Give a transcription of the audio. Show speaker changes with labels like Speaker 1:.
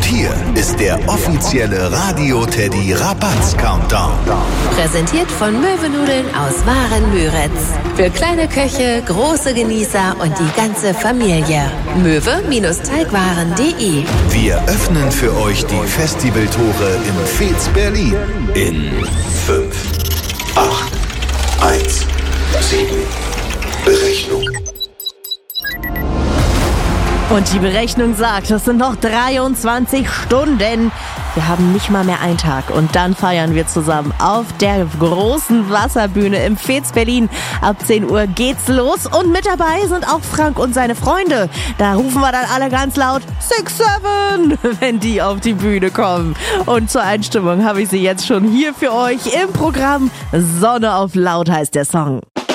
Speaker 1: hier ist der offizielle Radio Teddy Rabatz Countdown.
Speaker 2: Präsentiert von Möwenudeln aus Waren-Müritz. Für kleine Köche, große Genießer und die ganze Familie. Möwe-Teigwaren.de.
Speaker 1: Wir öffnen für euch die Festivaltore in Veets Berlin. In 5, 8, 1, 7. Berechnung.
Speaker 3: Und die Berechnung sagt, es sind noch 23 Stunden. Wir haben nicht mal mehr einen Tag. Und dann feiern wir zusammen auf der großen Wasserbühne im Veets Berlin. Ab 10 Uhr geht's los. Und mit dabei sind auch Frank und seine Freunde. Da rufen wir dann alle ganz laut 6-7, wenn die auf die Bühne kommen. Und zur Einstimmung habe ich sie jetzt schon hier für euch im Programm. Sonne auf Laut heißt der Song.